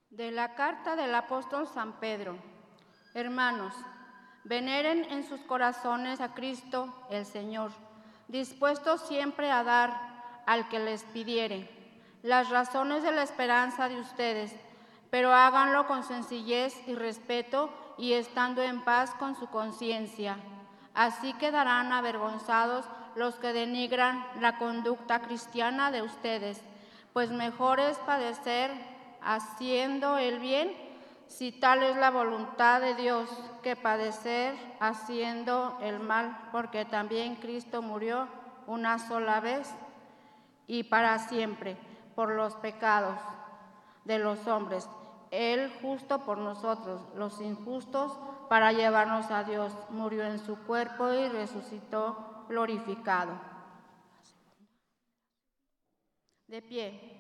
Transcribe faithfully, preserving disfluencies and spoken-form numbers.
De la carta del apóstol San Pedro. Hermanos, veneren en sus corazones a Cristo el Señor, dispuestos siempre a dar al que les pidiere las razones de la esperanza de ustedes, pero háganlo con sencillez y respeto y estando en paz con su conciencia. Así quedarán avergonzados los que denigran la conducta cristiana de ustedes, pues mejor es padecer haciendo el bien, si tal es la voluntad de Dios, que padecer haciendo el mal, porque también Cristo murió una sola vez y para siempre por los pecados de los hombres, Él justo por nosotros, los injustos, para llevarnos a Dios. Murió en su cuerpo y resucitó glorificado. De pie.